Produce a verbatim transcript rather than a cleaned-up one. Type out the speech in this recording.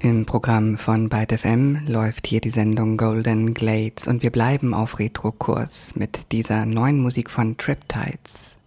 Im Programm von Byte F M läuft hier die Sendung Golden Glades und wir bleiben auf Retro-Kurs mit dieser neuen Musik von Triptides.